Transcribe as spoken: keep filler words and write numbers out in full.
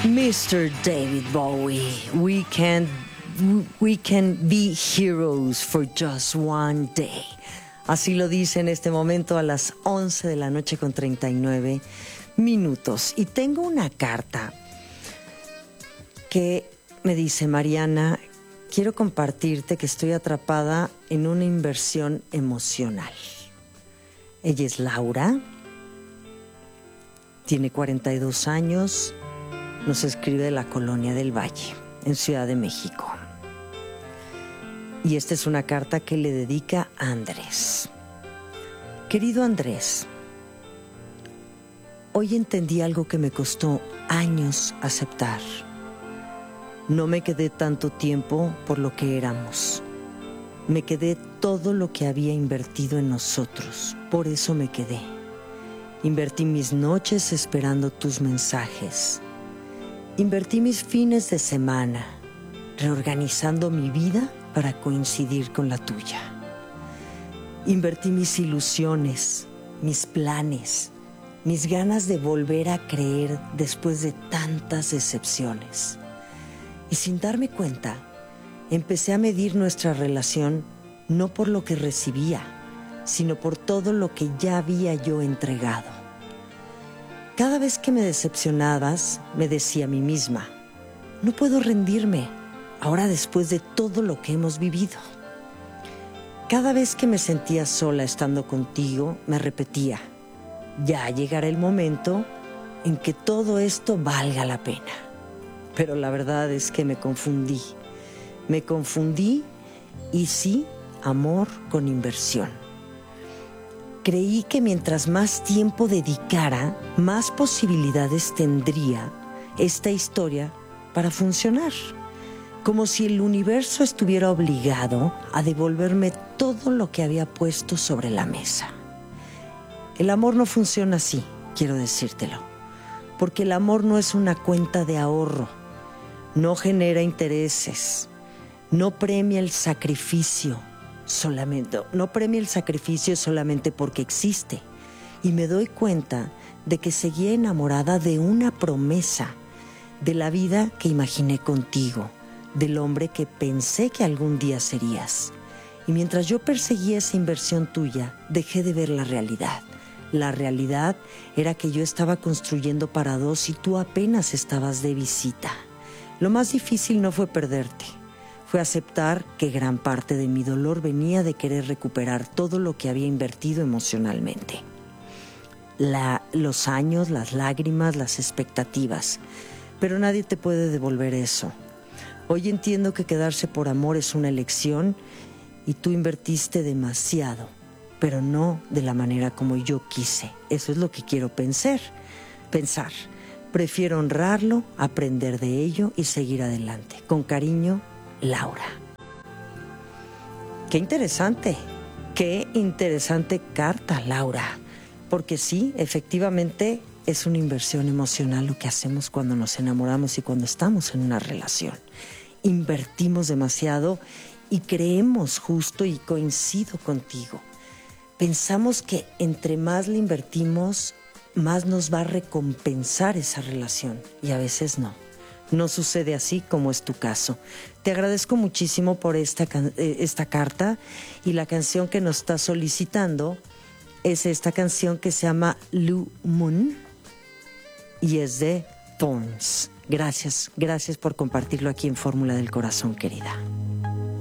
mister David Bowie, we can, we can be heroes for just one day. Así lo dice en este momento a las once de la noche con treinta y nueve minutos. Y tengo una carta que me dice: Mariana, quiero compartirte que estoy atrapada en una inversión emocional. Ella es Laura, tiene cuarenta y dos años, nos escribe de la Colonia del Valle, en Ciudad de México. Y esta es una carta que le dedica a Andrés. Querido Andrés, hoy entendí algo que me costó años aceptar. No me quedé tanto tiempo por lo que éramos. Me quedé todo lo que había invertido en nosotros. Por eso me quedé. Invertí mis noches esperando tus mensajes. Invertí mis fines de semana, reorganizando mi vida para coincidir con la tuya. Invertí mis ilusiones, mis planes, mis ganas de volver a creer después de tantas decepciones. Y sin darme cuenta, empecé a medir nuestra relación no por lo que recibía, sino por todo lo que ya había yo entregado. Cada vez que me decepcionabas, me decía a mí misma: no puedo rendirme, ahora después de todo lo que hemos vivido. Cada vez que me sentía sola estando contigo, me repetía: ya llegará el momento en que todo esto valga la pena. Pero la verdad es que me confundí. Me confundí y sí, amor con inversión. Creí que mientras más tiempo dedicara, más posibilidades tendría esta historia para funcionar. Como si el universo estuviera obligado a devolverme todo lo que había puesto sobre la mesa. El amor no funciona así, quiero decírtelo, porque el amor no es una cuenta de ahorro, no genera intereses, no premia el sacrificio solamente, no premia el sacrificio solamente porque existe. Y me doy cuenta de que seguía enamorada de una promesa, de la vida que imaginé contigo, del hombre que pensé que algún día serías. Y mientras yo perseguía esa inversión tuya, dejé de ver la realidad. La realidad era que yo estaba construyendo para dos y tú apenas estabas de visita. Lo más difícil no fue perderte, fue aceptar que gran parte de mi dolor venía de querer recuperar todo lo que había invertido emocionalmente. La, los años, las lágrimas, las expectativas. Pero nadie te puede devolver eso. Hoy entiendo que quedarse por amor es una elección y tú invertiste demasiado, pero no de la manera como yo quise. Eso es lo que quiero pensar. Pensar. Prefiero honrarlo, aprender de ello y seguir adelante. Con cariño, Laura. Qué interesante, qué interesante carta, Laura. Porque sí, efectivamente es una inversión emocional lo que hacemos cuando nos enamoramos y cuando estamos en una relación. Invertimos demasiado y creemos justo, y coincido contigo. Pensamos que entre más le invertimos, más nos va a recompensar esa relación. Y a veces no. No sucede así como es tu caso. Te agradezco muchísimo por esta, esta carta, y la canción que nos está solicitando es esta canción que se llama Blue Moon y es de Thorns. Gracias, gracias por compartirlo aquí en Fórmula del Corazón, querida.